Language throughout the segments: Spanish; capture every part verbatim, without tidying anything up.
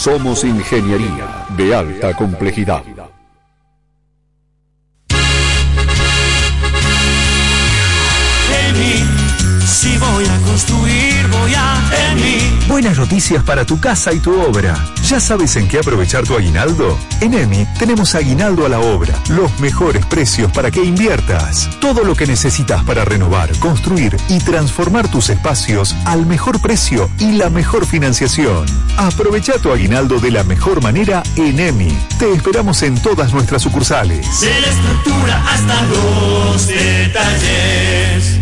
Somos ingeniería de alta complejidad. Si voy a construir, voy a EMI. Buenas noticias para tu casa y tu obra. ¿Ya sabes en qué aprovechar tu aguinaldo? En EMI tenemos aguinaldo a la obra, los mejores precios para que inviertas. Todo lo que necesitas para renovar, construir y transformar tus espacios al mejor precio y la mejor financiación. Aprovecha tu aguinaldo de la mejor manera en EMI. Te esperamos en todas nuestras sucursales. De la estructura hasta los detalles.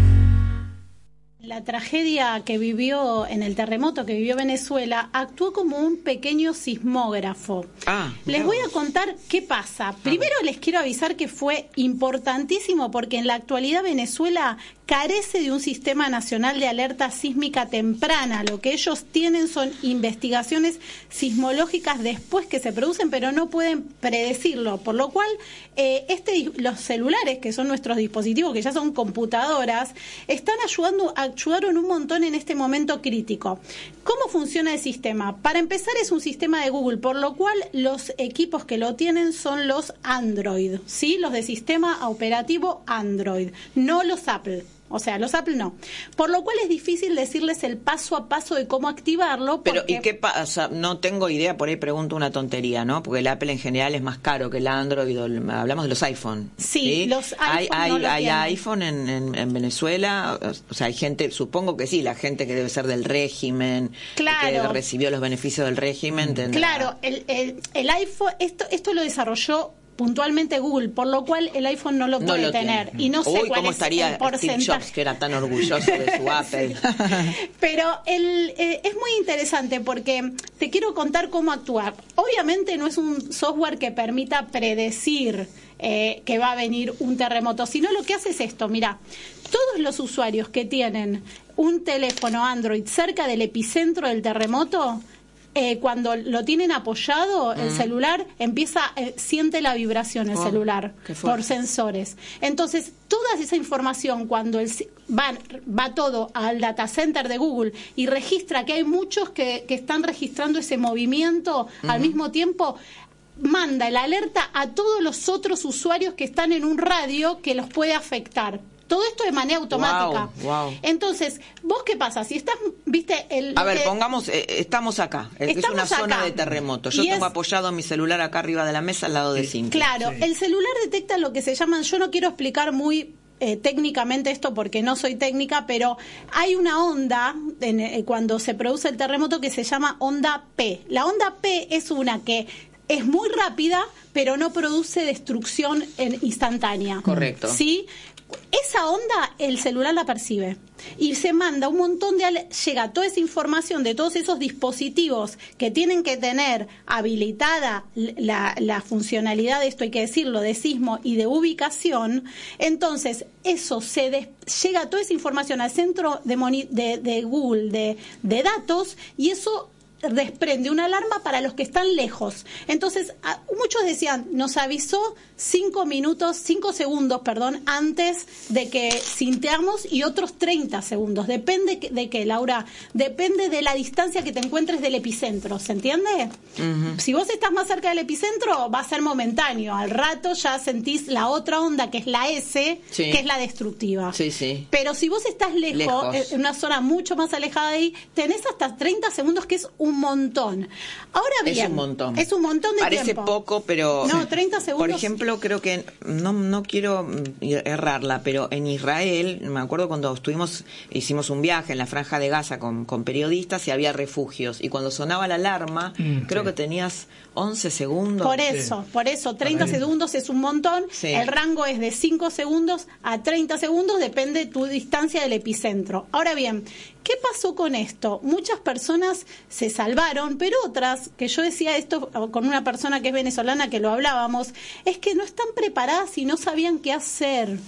La tragedia que vivió en el terremoto que vivió Venezuela actuó como un pequeño sismógrafo. Ah, les voy a contar qué pasa. Primero les quiero avisar que fue importantísimo porque en la actualidad Venezuela carece de un sistema nacional de alerta sísmica temprana. Lo que ellos tienen son investigaciones sismológicas después que se producen, pero no pueden predecirlo. Por lo cual, eh, este, los celulares, que son nuestros dispositivos, que ya son computadoras, están ayudando, ayudaron un montón en este momento crítico. ¿Cómo funciona el sistema? Para empezar, es un sistema de Google, por lo cual los equipos que lo tienen son los Android, ¿sí? Los de sistema operativo Android, no los Apple. O sea, los Apple no. Por lo cual es difícil decirles el paso a paso de cómo activarlo. Pero, ¿y qué pasa? No tengo idea, por ahí pregunto una tontería, ¿no? Porque el Apple en general es más caro que el Android. Hablamos de los iPhone. Sí, ¿sí? los iPhone ¿Hay, hay, no lo hay tienen. iPhone en, en, en Venezuela? O sea, hay gente, supongo que sí, la gente que debe ser del régimen, claro, que recibió los beneficios del régimen. Tendrá... Claro, el, el, el iPhone, esto, esto lo desarrolló puntualmente Google, por lo cual el iPhone no lo puede no lo tener. Tiene. Y no sé Uy, cuál ¿cómo es estaría el porcentaje. Steve Jobs, que era tan orgulloso de su Apple? Sí. Pero el, eh, es muy interesante porque te quiero contar cómo actuar. Obviamente no es un software que permita predecir eh, que va a venir un terremoto, sino lo que hace es esto. Mira, todos los usuarios que tienen un teléfono Android cerca del epicentro del terremoto, Eh, cuando lo tienen apoyado, mm. el celular empieza, eh, siente la vibración el oh, celular por sensores. Entonces, toda esa información, cuando el, va, va todo al data center de Google y registra que hay muchos que, que están registrando ese movimiento mm-hmm. al mismo tiempo, manda el alerta a todos los otros usuarios que están en un radio que los puede afectar. Todo esto de manera automática. Wow, wow. Entonces, ¿vos qué pasa? Si estás, viste... el A ver, que, pongamos, eh, estamos acá. Estamos es una acá. Zona de terremoto. Yo y tengo es, apoyado mi celular acá arriba de la mesa al lado de Cintia. Claro, sí. El celular detecta lo que se llaman... Yo no quiero explicar muy eh, técnicamente esto porque no soy técnica, pero hay una onda en, eh, cuando se produce el terremoto que se llama onda P. La onda P es una que es muy rápida, pero no produce destrucción en, instantánea. Correcto. ¿Sí? Esa onda el celular la percibe y se manda un montón de... llega toda esa información de todos esos dispositivos que tienen que tener habilitada la, la funcionalidad de esto, hay que decirlo, de sismo y de ubicación. Entonces eso se des, llega toda esa información al centro de, moni, de, de Google de, de datos y eso desprende una alarma para los que están lejos. Entonces, a, muchos decían, nos avisó cinco minutos, cinco segundos, perdón, antes de que sintiéramos y otros treinta segundos. Depende de qué, Laura, depende de la distancia que te encuentres del epicentro, ¿se entiende? Uh-huh. Si vos estás más cerca del epicentro, va a ser momentáneo. Al rato ya sentís la otra onda, que es la S, sí. que es la destructiva. Sí, sí. Pero si vos estás lejos, lejos, en una zona mucho más alejada de ahí, tenés hasta treinta segundos, que es un un montón. Ahora bien, es un montón. Es un montón de Parece tiempo. Parece poco, pero no, treinta segundos. Por ejemplo, creo que no no quiero errarla, pero en Israel, me acuerdo cuando estuvimos hicimos un viaje en la Franja de Gaza con, con periodistas y había refugios y cuando sonaba la alarma, mm, creo sí. que tenías once segundos. Por eso, sí. por eso treinta segundos es un montón. Sí. El rango es de cinco segundos a treinta segundos, depende de tu distancia del epicentro. Ahora bien, ¿qué pasó con esto? Muchas personas se salvaron, pero otras, que yo decía esto con una persona que es venezolana que lo hablábamos, es que no están preparadas y no sabían qué hacer.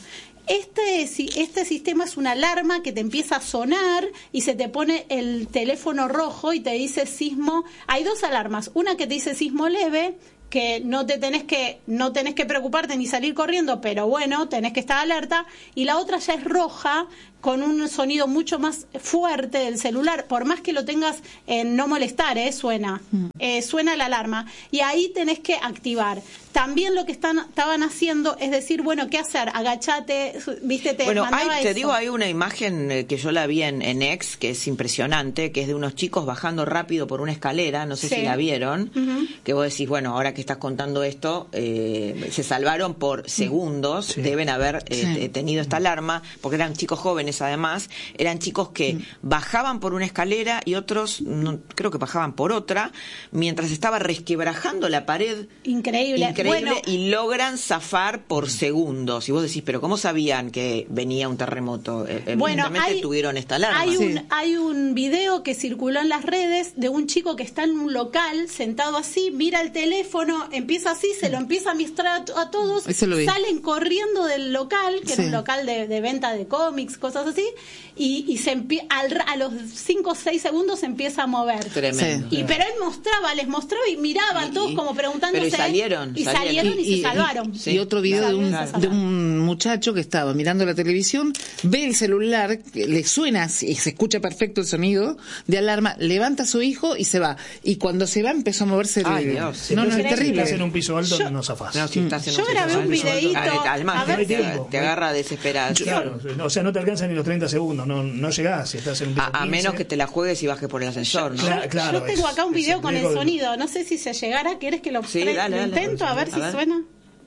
Este, este sistema es una alarma que te empieza a sonar y se te pone el teléfono rojo y te dice sismo. Hay dos alarmas, una que te dice sismo leve, que no te tenés que no tenés que preocuparte ni salir corriendo, pero bueno, tenés que estar alerta, y la otra ya es roja, con un sonido mucho más fuerte del celular, por más que lo tengas en no molestar, eh, suena, eh, suena la alarma, y ahí tenés que activar. También lo que están estaban haciendo es decir, bueno, ¿qué hacer? Agachate, viste, te bueno, mandaba hay, te eso. digo, hay una imagen eh, que yo la vi en, en X, que es impresionante, que es de unos chicos bajando rápido por una escalera, no sé sí. si la vieron, Uh-huh. que vos decís, bueno, ahora que estás contando esto, eh, se salvaron por segundos, sí. deben haber eh, sí. tenido esta alarma, porque eran chicos jóvenes además, eran chicos que mm. bajaban por una escalera y otros, no, creo que bajaban por otra, mientras estaba resquebrajando la pared. Increíble. Increíble, bueno, y logran zafar por segundos. Y vos decís, pero ¿cómo sabían que venía un terremoto? Evidentemente bueno, hay, tuvieron esta alarma. Hay, sí. un, hay un video que circuló en las redes de un chico que está en un local, sentado así, mira el teléfono, empieza así, se lo empieza a mostrar a, a todos, salen corriendo del local, que sí. era un local de, de venta de cómics, cosas así, y, y se empie- al, a los cinco o seis segundos se empieza a mover. Tremendo. Sí. Y pero él mostraba, les mostraba y miraban y, todos como preguntándose. Pero y salieron. Y salieron, salieron y, y se salvaron. Y, sí. y otro video de un, claro. de un muchacho que estaba mirando la televisión, ve el celular, le suena y se escucha perfecto el sonido de alarma, levanta a su hijo y se va. Y cuando se va empezó a moverse. Ay, el... Dios. No, no, si es terrible. estás en un piso alto, yo, no zafás. No, si estás en yo un grabé un videíto. Además, a ver te, si... te agarra desesperación. Claro, o sea, no te alcanzan ni los treinta segundos, no, no llegás si estás en un piso A, a menos que te la juegues y bajes por el ascensor, ¿no? Claro, claro, yo tengo acá un video con el de... sonido, no sé si se llegara, ¿querés que lo, sí, pre- dale, lo dale, intento? A ver a si ver. suena.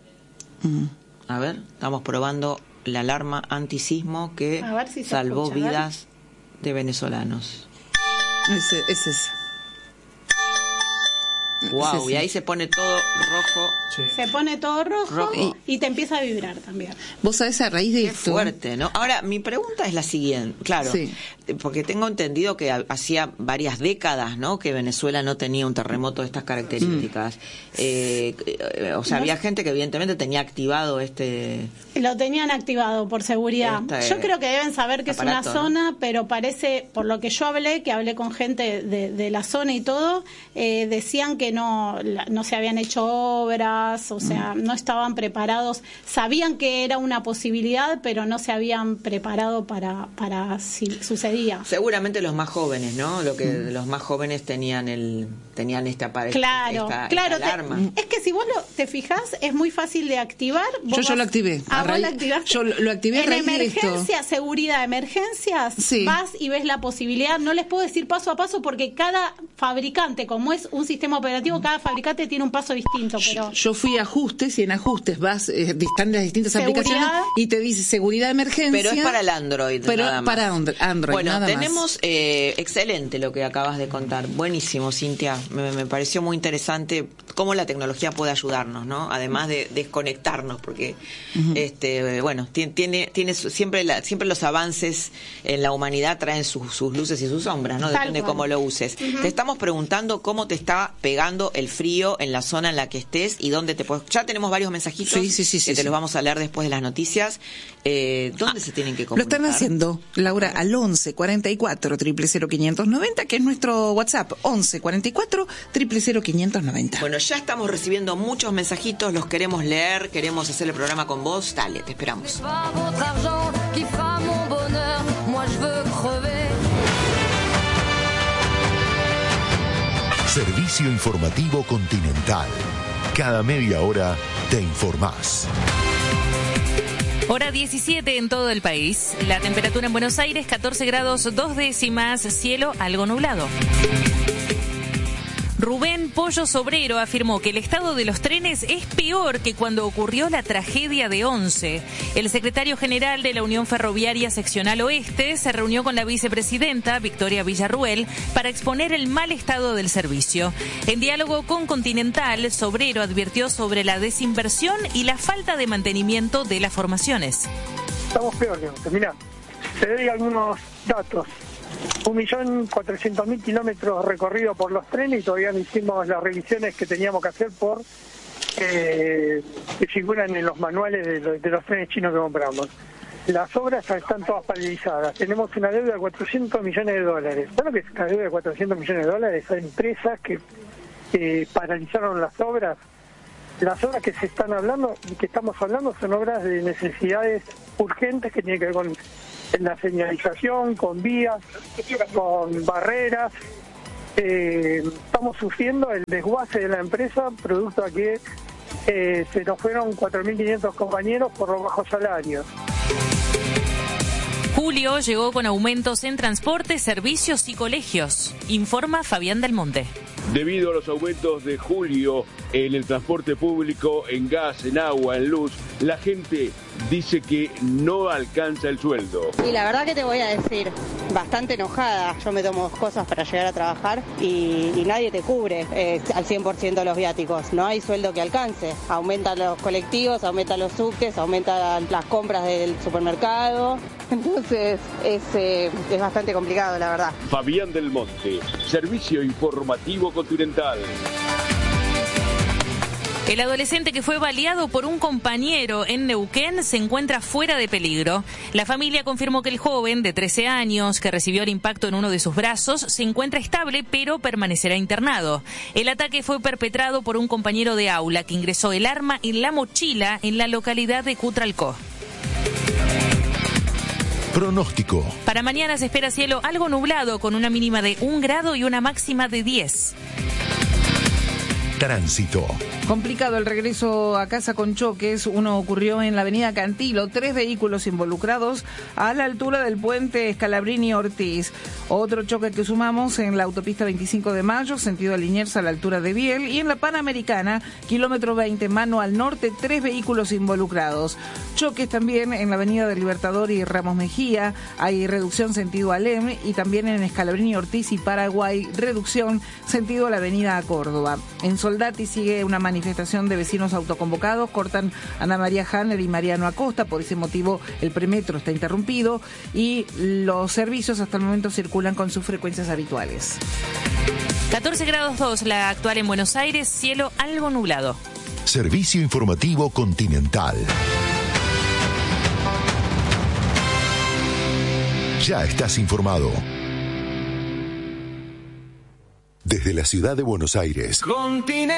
A ver, estamos probando la alarma antisismo que si salvó escucha, vidas de venezolanos. Ese, ese es. Wow, ese, y ahí se pone todo rojo. Sí. Se pone todo rojo, rojo. Y, y te empieza a vibrar también. Vos sabés, a raíz de Qué esto... fuerte, ¿no? Ahora, mi pregunta es la siguiente, claro, sí. porque tengo entendido que hacía varias décadas, ¿no?, que Venezuela no tenía un terremoto de estas características. Mm. Eh, eh, o sea, no. había gente que evidentemente tenía activado este... Lo tenían activado por seguridad. Este yo creo que deben saber que aparato, es una zona, ¿no? Pero parece, por lo que yo hablé, que hablé con gente de, de la zona y todo, eh, decían que no, no se habían hecho obras, o sea, mm. no estaban preparados. Sabían que era una posibilidad, pero no se habían preparado para, para si sucedía. Seguramente los más jóvenes, ¿no? Lo que mm. los más jóvenes tenían el tenían este aparato. Claro, esta, claro. Esta alarma. Te, es que si vos lo, te fijás, es muy fácil de activar. Yo, yo lo activé. Ah, vos lo activaste. Yo lo, lo activé en a raíz de esto. emergencia, seguridad, emergencias, sí. Vas y ves la posibilidad. No les puedo decir paso a paso porque cada fabricante, como es un sistema operativo, cada fabricante tiene un paso distinto. Pero yo fui a ajustes y en ajustes vas, eh, están las distintas seguridad, aplicaciones y te dice seguridad de emergencia. Pero es para el Android. Pero nada más. para Android. Bueno, nada tenemos más. Eh, excelente lo que acabas de contar. Buenísimo, Cintia. Me, me pareció muy interesante cómo la tecnología puede ayudarnos, ¿no? Además de desconectarnos, porque uh-huh. este, bueno, tiene, tiene, tiene siempre, la, siempre los avances en la humanidad traen sus, sus luces y sus sombras, ¿no? Depende de cómo lo uses. Uh-huh. Te estamos preguntando cómo te está pegando el frío en la zona en la que estés y dónde te puedes. Ya tenemos varios mensajitos sí, sí, sí, que sí, te sí. los vamos a leer después de las noticias. Eh, ¿Dónde ah, se tienen que comunicar? Lo están haciendo, Laura, al once cuarenta y cuatro, cero cero cero, quinientos noventa, que es nuestro WhatsApp, once cuarenta y cuatro, cero cero cero, quinientos noventa. Bueno, ya estamos recibiendo muchos mensajitos, los queremos leer, queremos hacer el programa con vos. Dale, te esperamos. Servicio Informativo Continental. Cada media hora te informás. Hora diecisiete en todo el país. La temperatura en Buenos Aires, catorce grados dos décimas, cielo algo nublado. Rubén Pollo Sobrero afirmó que el estado de los trenes es peor que cuando ocurrió la tragedia de Once. El secretario general de la Unión Ferroviaria Seccional Oeste se reunió con la vicepresidenta Victoria Villarruel para exponer el mal estado del servicio. En diálogo con Continental, Sobrero advirtió sobre la desinversión y la falta de mantenimiento de las formaciones. Estamos peor que antes. Mirá, te doy algunos datos. Un millón cuatrocientos mil kilómetros recorridos por los trenes y todavía no hicimos las revisiones que teníamos que hacer por eh, que figuran en los manuales de los, de los trenes chinos que compramos. las obras ya están todas paralizadas. Tenemos una deuda de cuatrocientos millones de dólares. ¿Saben lo que es una deuda de cuatrocientos millones de dólares? Hay empresas que eh, paralizaron las obras. Las obras que se están hablando, que estamos hablando, son obras de necesidades urgentes que tienen que ver con la señalización, con vías, con barreras. Eh, estamos sufriendo el desguace de la empresa, producto a que eh, se nos fueron cuatro mil quinientos compañeros por los bajos salarios. Julio llegó con aumentos en transporte, servicios y colegios, informa Fabián Del Monte. Debido a los aumentos de julio en el transporte público, en gas, en agua, en luz, la gente dice que no alcanza el sueldo. Y la verdad que te voy a decir, bastante enojada. Yo me tomo cosas para llegar a trabajar y, y nadie te cubre eh, al cien por ciento los viáticos. No hay sueldo que alcance. Aumentan los colectivos, aumentan los subtes, aumentan las compras del supermercado. Entonces es, eh, es bastante complicado, la verdad. Fabián Del Monte, Servicio Informativo Continental. El adolescente que fue baleado por un compañero en Neuquén se encuentra fuera de peligro. La familia confirmó que el joven de trece años, que recibió el impacto en uno de sus brazos, se encuentra estable, pero permanecerá internado. El ataque fue perpetrado por un compañero de aula que ingresó el arma en la mochila en la localidad de Cutralcó. Pronóstico. Para mañana se espera cielo algo nublado con una mínima de un grado y una máxima de diez. Tránsito. Complicado el regreso a casa con choques. Uno ocurrió en la avenida Cantilo, tres vehículos involucrados a la altura del puente Scalabrini Ortiz. Otro choque que sumamos en la autopista veinticinco de mayo, sentido a Liniers a la altura de Biel, y en la Panamericana, kilómetro veinte, mano al norte, tres vehículos involucrados. Choques también en la avenida del Libertador y Ramos Mejía, hay reducción sentido Alem, y también en Scalabrini Ortiz y Paraguay, reducción sentido a la avenida Córdoba. En Soldati sigue una manifestación de vecinos autoconvocados, cortan Ana María Hanner y Mariano Acosta, por ese motivo el premetro está interrumpido y los servicios hasta el momento circulan con sus frecuencias habituales. catorce grados dos la actual en Buenos Aires, cielo algo nublado. Servicio Informativo Continental. Ya estás informado. Desde la ciudad de Buenos Aires. Continental.